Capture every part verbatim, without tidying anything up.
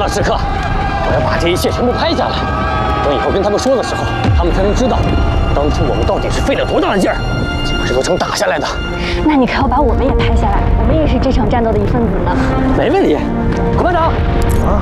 要时刻，我要把这一切全部拍下来。等以后跟他们说的时候，他们才能知道，当初我们到底是费了多大的劲儿，将这座城打下来的。 那你可要把我们也拍下来，我们也是这场战斗的一份子呢。 没问题，副班长。啊！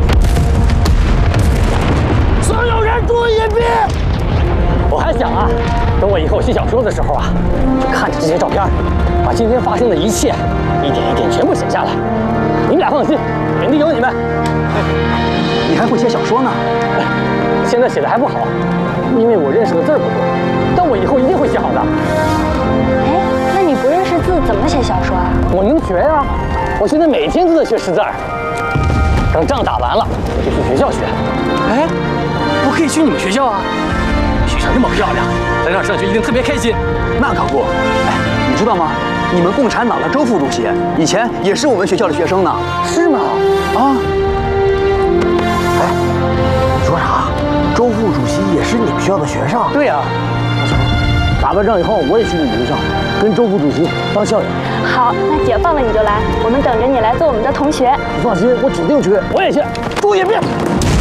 所有人注意隐蔽！我还想啊，等我以后写小说的时候啊，就看着这些照片，把今天发生的一切一点一点全部写下来。你们俩放心，肯定有你们。 你还会写小说呢？ 现在写的还不好，因为我认识的字儿不多，但我以后一定会写好的。 哎，那你不认识字怎么写小说啊？ 我能学呀、啊，我现在每天都在学识字儿。等仗打完了，我就去学校学。哎，我可以去你们学校啊。学校那么漂亮，在那儿上学一定特别开心。 那可不，哎，你知道吗？你们共产党的周副主席以前也是我们学校的学生呢。 是吗？ 啊！哎，你说啥？周副主席也是你们学校的学生？ 对呀、啊。打完仗以后，我也去你们学校，跟周副主席当校友。 好，那解放了你就来，我们等着你来做我们的同学。 你放心，我指定去，我也去。注意别！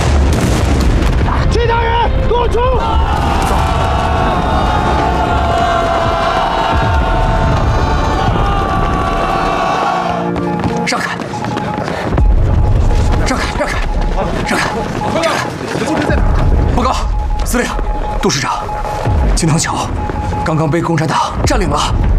其他人给我出！走。 让开！让开！让开！让开！让开！报告，司令、杜师长，金汤桥刚刚被共产党占领了。